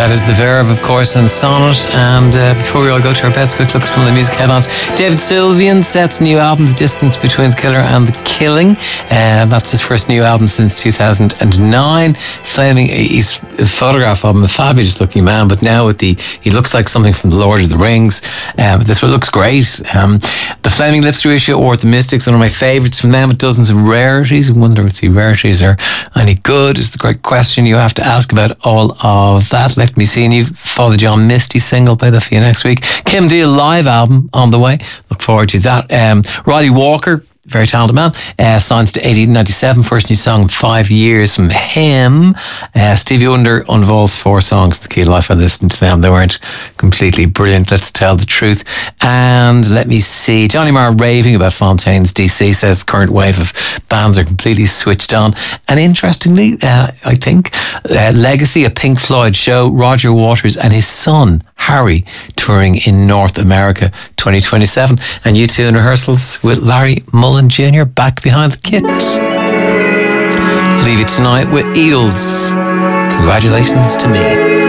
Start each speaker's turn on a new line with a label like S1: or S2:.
S1: That is The Verve, of course, and Sonnet. And before we all go to our beds, quick look at some of the music headlines. David Sylvian sets new album, The Distance Between the Killer and the Killing. That's his first new album since 2009. Flaming, he's a photograph of him, a fabulous looking man, but now with he looks like something from The Lord of the Rings. This one looks great. The Flaming Lips reissue, Or the Mystics, one of my favourites from them, with dozens of rarities. I wonder if the rarities are any good, is the great question you have to ask about all of that. Left Me Seeing You, Father John Misty single, play that for you next week. Kim Deal live album on the way, look forward to that. Riley Walker, very talented man, signs to 1897, first new song in 5 years from him. Stevie Wonder unveils 4 songs, The Key to Life. I listened to them, they weren't completely brilliant, let's tell the truth. And let me see, Johnny Marr raving about Fontaine's DC, says the current wave of bands are completely switched on. And interestingly, I think, Legacy, a Pink Floyd show, Roger Waters and his son Harry touring in North America 2027, and U2 in rehearsals with Larry Mullen Jr. back behind the kit. Leave it tonight with Eels. Congratulations to me.